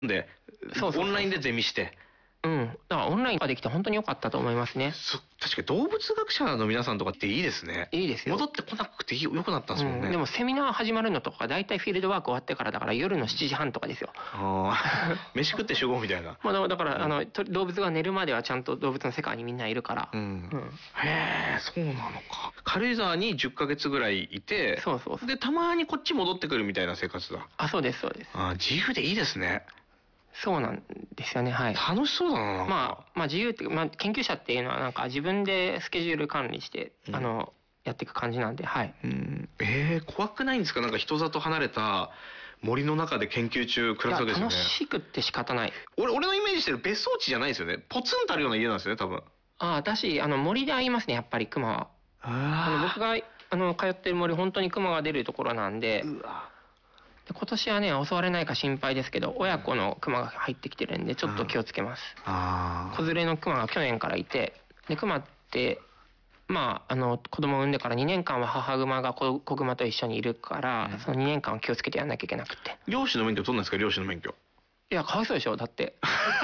で、オンラインでゼミして。 だからオンラインができて本当に良かったと思いますね。 確かに動物学者の皆さんとかっていいですね。 いいですよ。 戻ってこなくて良くなったんですもんね。 でもセミナー始まるのとか、だいたいフィールドワーク終わってからだから夜の7時半とかですよ。 飯食って集合みたいな。 だから、動物が寝るまではちゃんと動物の世界にみんないるから。 へえ、そうなのか。軽井沢に10ヶ月ぐらいいて、 そうで、たまにこっち戻ってくるみたいな生活だ。 そうです、そうです。 自由でいいですね。 そうなんですよね、はい。 楽しそうだな。 まあ自由っていうか、研究者っていうのはなんか自分でスケジュール管理して、やっていく感じなんで、はい。 怖くないんですか？なんか人里離れた森の中で研究中暮らすわけですよね。 楽しくって仕方ない。 俺のイメージしてる別荘地じゃないですよね。ポツンとあるような家なんですよね、多分。 私、森で会いますね、やっぱり熊は。僕が、通ってる森、本当に熊が出るところなんで、今年はね、襲われないか心配ですけど、親子のクマが入ってきてるんで、ちょっと気をつけます。子連れのクマが去年からいて、で、クマって、子供を産んでから2年間は母グマが子グマと一緒にいるから、その2年間は気をつけてやんなきゃいけなくて。 漁師の免許取んないですか？漁師の免許。 いや、かわいそうでしょ、だって。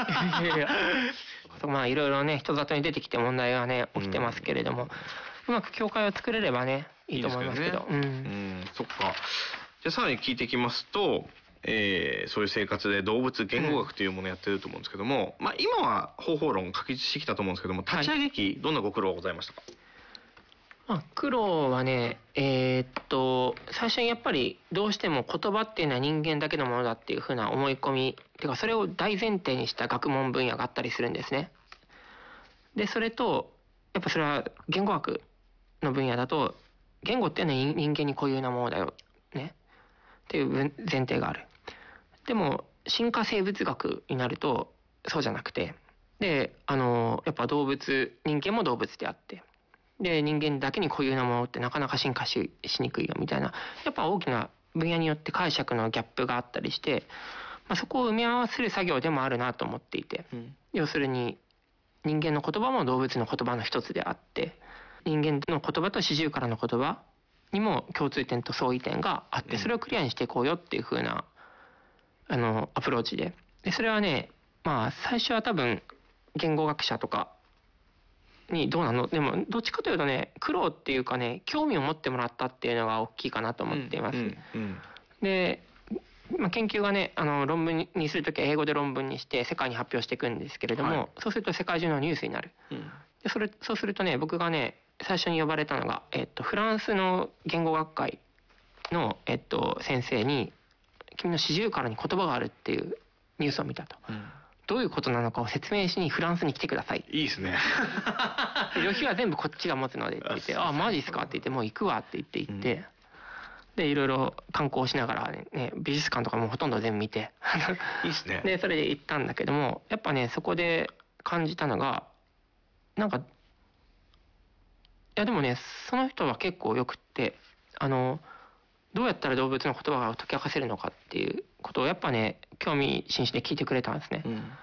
いろいろね、人里に出てきて問題がね、起きてますけれども、うまく境界を作れればね、いいと思いますけど。 そっか。じゃあさらに聞いていきますと、そういう生活で動物言語学というものをやってると思うんですけども、今は方法論確立してきたと思うんですけども、立ち上げ期、どんなご苦労がございましたか？ 苦労はね、最初にやっぱりどうしても言葉っていうのは人間だけのものだっていうふうな思い込み、てかそれを大前提にした学問分野があったりするんですね。で、それと、やっぱそれは言語学の分野だと、言語っていうのは人間に固有なものだよ、ね。っていう前提がある。でも、進化生物学になると、そうじゃなくて、で、やっぱ人間も動物であって、で、人間だけに固有なものってなかなか進化しにくいよみたいな、やっぱ大きな分野によって解釈のギャップがあったりして、そこを埋め合わせる作業でもあるなと思っていて、要するに人間の言葉も動物の言葉の一つであって、人間の言葉とシジュウカラの言葉にも共通点と相違点があって、それをクリアにしていこうよっていう風な、アプローチで。で、それはね、最初は多分、言語学者とかにどうなの？でも、どっちかというとね、苦労っていうかね、興味を持ってもらったっていうのが大きいかなと思っています。で、研究がね、論文にするときは英語で論文にして世界に発表していくんですけれども、そうすると世界中のニュースになる。でそうするとね、僕がね、最初に呼ばれたのが、フランスの言語学会の、先生に、君のシジュウカラに言葉があるっていうニュースを見たと。どういうことなのかを説明しにフランスに来てください。 いいですね。 旅費は全部こっちが持つのでって言って、マジっすかって言って、もう行くわって言って、で、いろいろ観光しながらね、美術館とかもほとんど全部見て。 いいですね。 で、それで行ったんだけども、やっぱね、そこで感じたのが、なんか、いやでもね、その人は結構よくって、どうやったら動物の言葉を解き明かせるのかっていうことをやっぱね、興味津々で聞いてくれたんですね。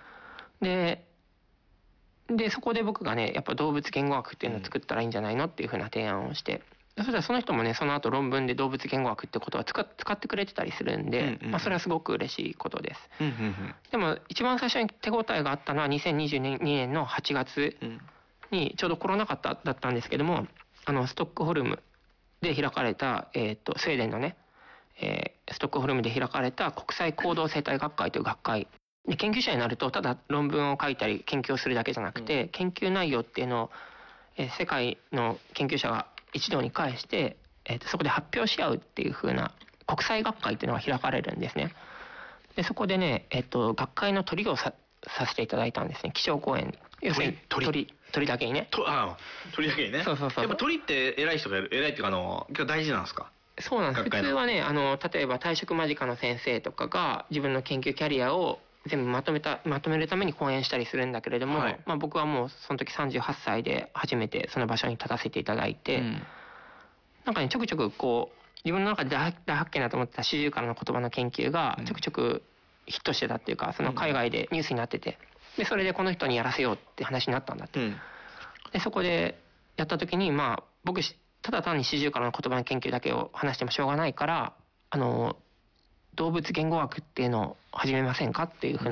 で、そこで僕がね、やっぱ動物言語学っていうのを作ったらいいんじゃないのっていうふうな提案をして、そしたらその人もね、その後論文で動物言語学ってことは使ってくれてたりするんで、それはすごく嬉しいことです。でも一番最初に手応えがあったのは2022年の8月にちょうどコロナ禍だったんですけども、ストックホルムで開かれた、スウェーデンのね、ストックホルムで開かれた国際行動生態学会という学会で、研究者になるとただ論文を書いたり研究をするだけじゃなくて、研究内容っていうのを、世界の研究者が一堂に会して、そこで発表し合うっていう風な国際学会っていうのが開かれるんですね。で、そこでね、学会の鳥をさせていただいたんですね。気象公演。要するに鳥だけにね。 鳥だけにね。 そう。 やっぱ鳥って偉い人がいる。偉いっていうか結構大事なんですか？ そうなんです。普通はね、例えば退職間近の先生とかが自分の研究キャリアを全部まとめるために講演したりするんだけれども、僕はもうその時38歳で初めてその場所に立たせていただいて、なんかね、ちょくちょくこう、自分の中で大発見だと思ってたシジュウカラの言葉の研究がちょくちょくヒットしてたっていうか、その海外でニュースになってて、で、それでこの人にやらせようって話になったんだって。で、そこでやった時に、僕、ただ単にシジュウカラの言葉の研究だけを話してもしょうがないから、動物言語学っていうのを始めませんかっていうふうな